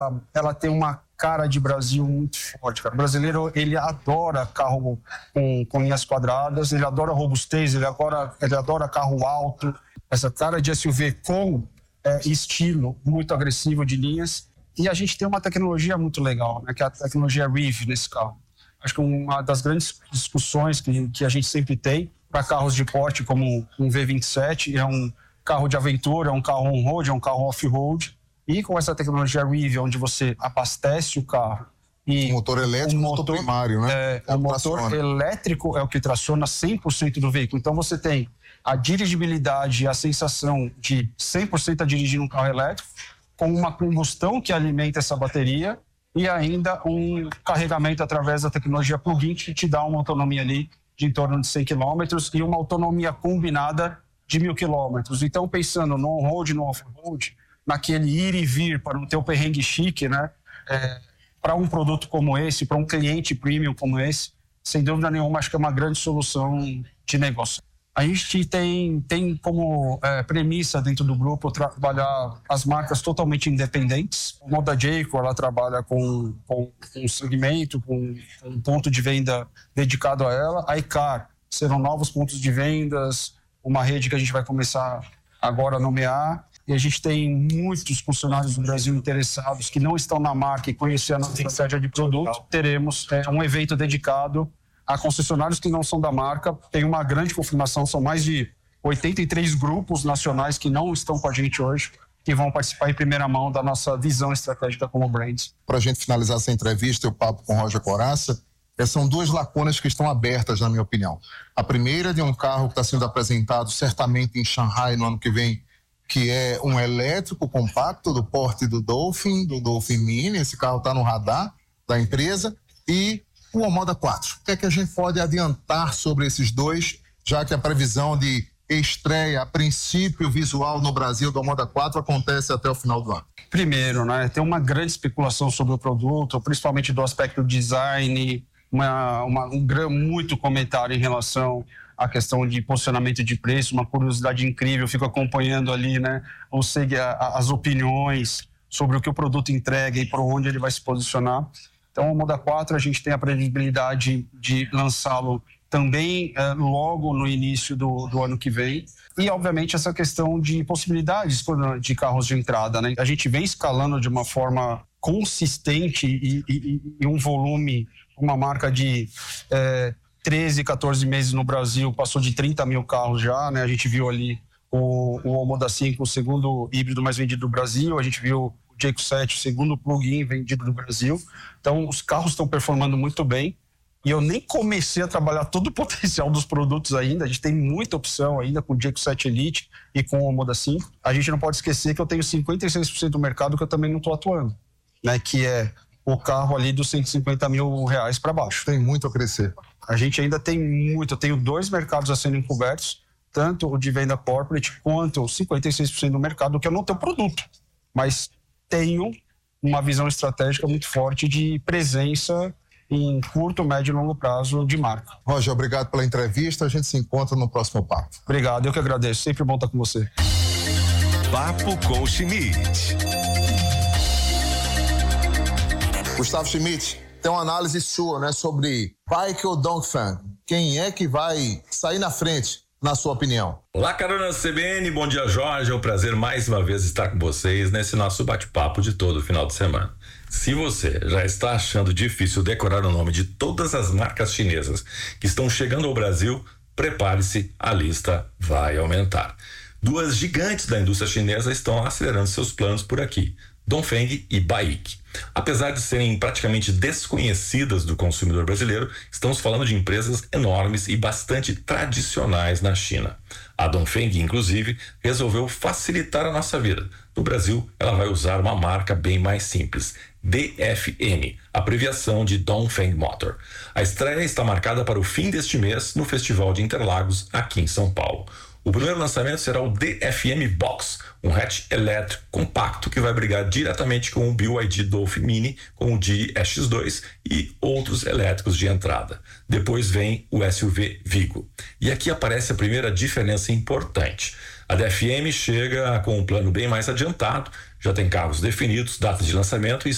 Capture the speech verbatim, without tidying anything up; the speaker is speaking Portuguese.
ela tem uma cara de Brasil muito forte, cara. O brasileiro, ele adora carro com, com linhas quadradas, ele adora robustez, ele adora, ele adora carro alto, essa cara de S U V com é, estilo muito agressivo de linhas. E a gente tem uma tecnologia muito legal, né, que é a tecnologia Reeve nesse carro. Acho que uma das grandes discussões que, que a gente sempre tem para carros de porte como um V vinte e sete, é um carro de aventura, é um carro on-road, é um carro off-road. E com essa tecnologia Reeve, onde você abastece o carro e o motor elétrico, o motor primário, né? É, é o motor traciona. elétrico é o que traciona cem por cento do veículo. Então você tem a dirigibilidade e a sensação de cem por cento a dirigir um carro elétrico, com uma combustão que alimenta essa bateria e ainda um carregamento através da tecnologia plug-in que te dá uma autonomia ali de em torno de cem quilômetros e uma autonomia combinada de mil quilômetros. Então, pensando no on-road, no off-road, naquele ir e vir para não ter o perrengue chique, né? É, para um produto como esse, para um cliente premium como esse, sem dúvida nenhuma, acho que é uma grande solução de negócio. A gente tem, tem como é, premissa dentro do grupo trabalhar as marcas totalmente independentes. A Moda Jayco, ela trabalha com, com um segmento, com um ponto de venda dedicado a ela. A Icar serão novos pontos de vendas, uma rede que a gente vai começar agora a nomear. E a gente tem muitos funcionários do Brasil interessados que não estão na marca e conhecendo a estratégia de produto. Teremos é, um evento dedicado a concessionários que não são da marca. Tem uma grande confirmação, são mais de oitenta e três grupos nacionais que não estão com a gente hoje, que vão participar em primeira mão da nossa visão estratégica como Brands. Para a gente finalizar essa entrevista, o papo com Roger Corazza, são duas lacunas que estão abertas, na minha opinião. A primeira é de um carro que está sendo apresentado certamente em Shanghai no ano que vem, que é um elétrico compacto do porte do Dolphin, do Dolphin Mini. Esse carro está no radar da empresa. E o Omoda quatro. O que é que a gente pode adiantar sobre esses dois, já que a previsão de estreia, a princípio visual no Brasil do Omoda quatro acontece até o final do ano? Primeiro, né, tem uma grande especulação sobre o produto, principalmente do aspecto design, uma, uma, um muito comentário em relação à questão de posicionamento de preço, uma curiosidade incrível. Eu fico acompanhando ali, né, ou seja, as opiniões sobre o que o produto entrega e por onde ele vai se posicionar. Então, o Omoda quatro, a gente tem a previsibilidade de lançá-lo também eh, logo no início do, do ano que vem. E, obviamente, essa questão de possibilidades de carros de entrada, né? A gente vem escalando de uma forma consistente e, e, e um volume, uma marca de eh, treze, quatorze meses no Brasil, passou de trinta mil carros já, né? A gente viu ali o, o Omoda cinco, o segundo híbrido mais vendido do Brasil, a gente viu Jayco sete, o segundo plug-in vendido no Brasil. Então, os carros estão performando muito bem. E eu nem comecei a trabalhar todo o potencial dos produtos ainda. A gente tem muita opção ainda com o Jayco sete Elite e com o Omoda cinco. A gente não pode esquecer que eu tenho cinquenta e seis por cento do mercado que eu também não estou atuando, né? Que é o carro ali dos cento e cinquenta mil reais para baixo. Tem muito a crescer. A gente ainda tem muito. Eu tenho dois mercados a serem cobertos, tanto o de venda corporate quanto os cinquenta e seis por cento do mercado que eu não tenho produto. Mas tenho uma visão estratégica muito forte de presença em curto, médio e longo prazo de marca. Roger, obrigado pela entrevista. A gente se encontra no próximo papo. Obrigado, eu que agradeço. Sempre bom estar com você. Papo com Schmidt. Gustavo Schmidt, tem uma análise sua, né, sobre Bike ou Dongfeng. Quem é que vai sair na frente, na sua opinião? Olá, carona C B N, bom dia, Jorge. É um prazer mais uma vez estar com vocês nesse nosso bate-papo de todo final de semana. Se você já está achando difícil decorar o nome de todas as marcas chinesas que estão chegando ao Brasil, prepare-se, a lista vai aumentar. Duas gigantes da indústria chinesa estão acelerando seus planos por aqui, Dongfeng e Baique. Apesar de serem praticamente desconhecidas do consumidor brasileiro, estamos falando de empresas enormes e bastante tradicionais na China. A Dongfeng, inclusive, resolveu facilitar a nossa vida. No Brasil, ela vai usar uma marca bem mais simples, D F M, abreviação de Dongfeng Motor. A estreia está marcada para o fim deste mês no Festival de Interlagos, aqui em São Paulo. O primeiro lançamento será o D F M Box, um hatch elétrico compacto que vai brigar diretamente com o B Y D Dolphin Mini, com o D X dois e outros elétricos de entrada. Depois vem o S U V Vigo. E aqui aparece a primeira diferença importante. A D F M chega com um plano bem mais adiantado, já tem carros definidos, data de lançamento e